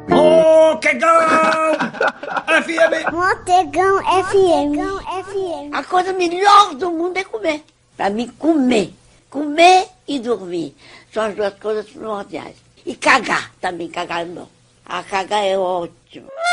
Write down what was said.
Motegão FM. Motegão FM. A coisa melhor do mundo é comer. Pra mim, comer. Comer e dormir. São as duas coisas primordiais. E cagar também, cagar é bom. A cagar é ótimo.